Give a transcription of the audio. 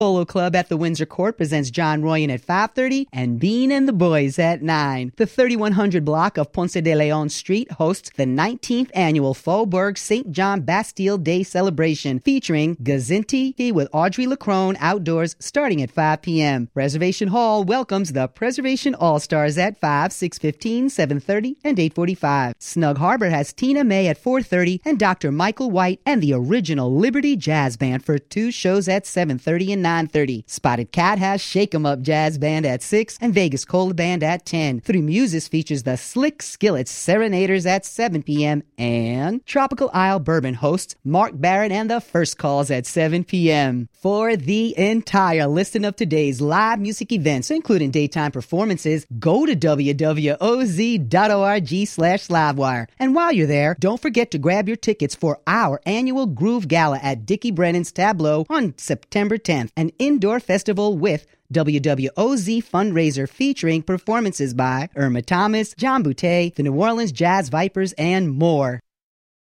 Polo Club at the Windsor Court presents John Royan at 5:30 and Bean and the Boys at 9. The 3100 block of Ponce de Leon Street hosts the 19th annual Faubourg St. John Bastille Day celebration featuring Gazinti with Audrey Lacrone outdoors starting at 5 p.m. Reservation Hall welcomes the Preservation All-Stars at 5, 6:15, 7:30, and 8:45. Snug Harbor has Tina May at 4:30 and Dr. Michael White and the original Liberty Jazz Band for 2 shows at 7:30 and 9:30. Spotted Cat has Shake 'em Up Jazz Band at 6 and Vegas Cola Band at 10. Three Muses features the Slick Skillets Serenaders at 7 p.m. and Tropical Isle Bourbon hosts Mark Barrett and the First Calls at 7 p.m. For the entire listing of today's live music events, including daytime performances, go to wwoz.org/livewire. And while you're there, don't forget to grab your tickets for our annual Groove Gala at Dickie Brennan's Tableau on September 10th, an indoor festival with WWOZ fundraiser featuring performances by Irma Thomas, John Boutte, the New Orleans Jazz Vipers, and more.